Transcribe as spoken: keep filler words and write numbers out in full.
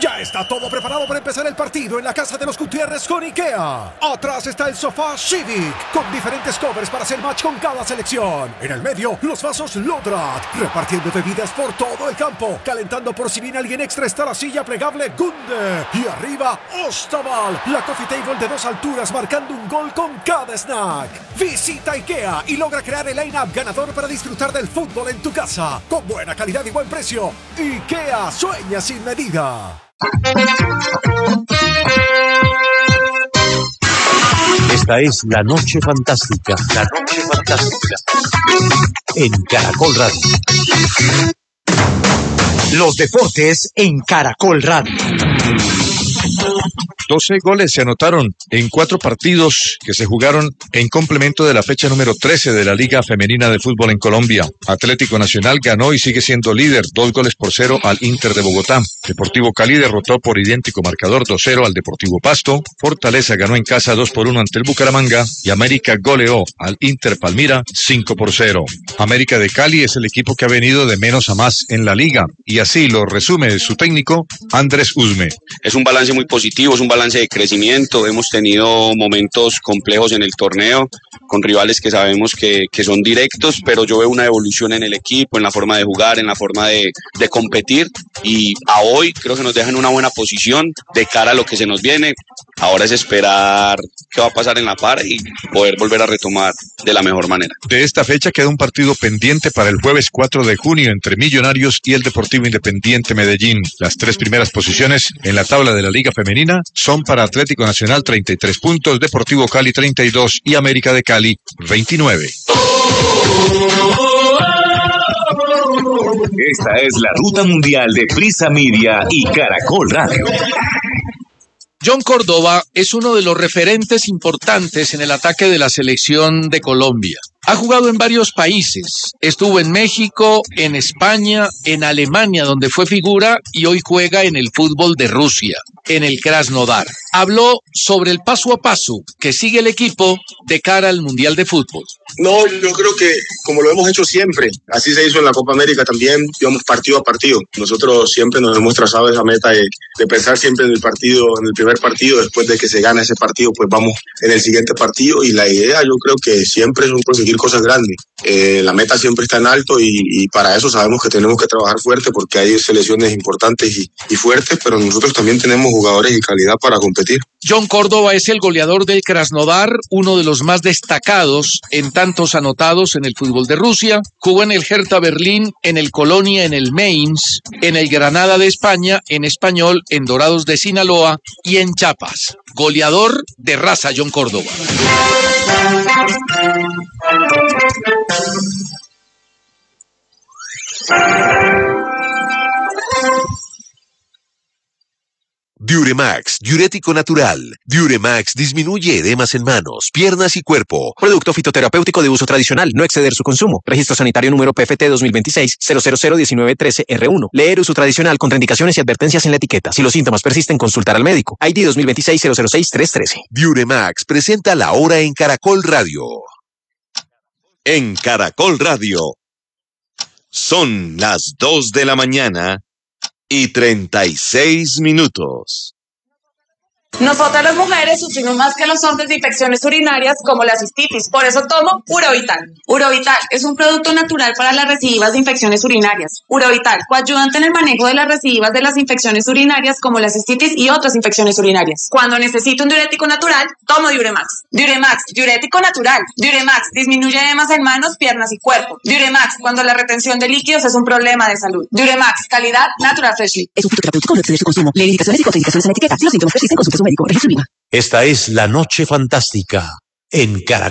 Ya está todo preparado para empezar el partido en la casa de los Gutiérrez con IKEA. Atrás está el sofá Civic, con diferentes covers para hacer match con cada selección. En el medio, los vasos Lodrat, repartiendo bebidas por todo el campo. Calentando por si viene alguien extra está la silla plegable Gunde. Y arriba, Ostaval, la coffee table de dos alturas marcando un gol con cada snack. Visita IKEA y logra crear el line-up ganador para disfrutar del fútbol en tu casa. Con buena calidad y buen precio. IKEA, sueña sin medida. Esta es la noche fantástica, la noche fantástica en Caracol Radio. Los deportes en Caracol Radio. doce goles se anotaron en cuatro partidos que se jugaron en complemento de la fecha número trece de la Liga Femenina de Fútbol en Colombia. Atlético Nacional ganó y sigue siendo líder, dos goles por cero al Inter de Bogotá. Deportivo Cali derrotó por idéntico marcador dos cero al Deportivo Pasto. Fortaleza ganó en casa dos por uno ante el Bucaramanga y América goleó al Inter Palmira cinco por cero. América de Cali es el equipo que ha venido de menos a más en la liga y así lo resume su técnico Andrés Usme. Es un balance muy positivo, es un balance de crecimiento. Hemos tenido momentos complejos en el torneo con rivales que sabemos que, que son directos, pero yo veo una evolución en el equipo, en la forma de jugar, en la forma de, de competir, y a hoy creo que nos dejan una buena posición de cara a lo que se nos viene. Ahora es esperar qué va a pasar en la par y poder volver a retomar de la mejor manera. De esta fecha queda un partido pendiente para el jueves cuatro de junio entre Millonarios y el Deportivo Independiente Medellín. Las tres primeras posiciones en la tabla de la Liga Femenina son para Atlético Nacional treinta y tres puntos, Deportivo Cali treinta y dos y América de Cali veintinueve. Esta es la ruta mundial de Prisa Media y Caracol Radio. John Córdoba es uno de los referentes importantes en el ataque de la selección de Colombia. Ha jugado en varios países, estuvo en México, en España, en Alemania, donde fue figura, y hoy juega en el fútbol de Rusia, en el Krasnodar. Habló sobre el paso a paso que sigue el equipo de cara al Mundial de Fútbol. No, yo creo que como lo hemos hecho siempre, así se hizo en la Copa América también, íbamos partido a partido. Nosotros siempre nos hemos trazado esa meta de, de pensar siempre en el partido, en el primer partido, después de que se gana ese partido, pues vamos en el siguiente partido, y la idea yo creo que siempre es un conseguir cosas grandes. Eh, la meta siempre está en alto y, y para eso sabemos que tenemos que trabajar fuerte porque hay selecciones importantes y, y fuertes, pero nosotros también tenemos jugadores y calidad para competir. John Córdoba es el goleador del Krasnodar, uno de los más destacados en tantos anotados en el fútbol de Rusia. Jugó en el Hertha Berlín, en el Colonia, en el Mainz, en el Granada de España, en Español, en Dorados de Sinaloa y en Chiapas. Goleador de raza, John Córdoba. Diuremax, diurético natural. Diuremax disminuye edemas en manos, piernas y cuerpo. Producto fitoterapéutico de uso tradicional, no exceder su consumo. Registro sanitario número P F T dos mil veintiséis cero cero cero diecinueve trece R uno. Leer uso tradicional, contraindicaciones y advertencias en la etiqueta. Si los síntomas persisten, consultar al médico. I D dos mil veintiséis cero cero seis tres trece. Diuremax presenta la hora en Caracol Radio. En Caracol Radio. Son las dos de la mañana y treinta y seis minutos. Nosotras las mujeres sufrimos más que los hombres de infecciones urinarias como la cistitis, por eso tomo Urovital. Urovital es un producto natural para las recidivas de infecciones urinarias. Urovital, coayudante en el manejo de las recidivas de las infecciones urinarias como la cistitis y otras infecciones urinarias. Cuando necesito un diurético natural, tomo Diuremax. Diuremax, diurético natural. Diuremax, disminuye edemas en manos, piernas y cuerpo. Diuremax, cuando la retención de líquidos es un problema de salud. Diuremax, calidad Natural Freshly. Es un fitoterapéutico, no exceder su consumo. Lee indicaciones y contraindicaciones en la etiqueta. Si los síntomas persisten, consulte a su médico. Registro médico. Esta es la noche fantástica en Caracol.